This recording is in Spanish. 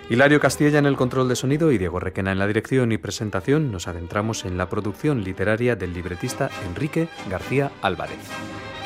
Hilario Castilla en el control de sonido y Diego Requena en la dirección y presentación. Nos adentramos en la producción literaria del libretista Enrique García Álvarez.